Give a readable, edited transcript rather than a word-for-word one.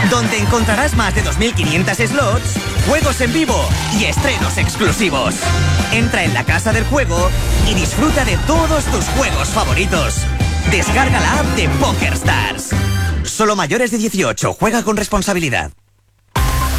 donde encontrarás más de 2.500 slots, juegos en vivo y estrenos exclusivos. Entra en la casa del juego y disfruta de todos tus juegos favoritos. Descarga la app de PokerStars. Solo mayores de 18. Juega con responsabilidad.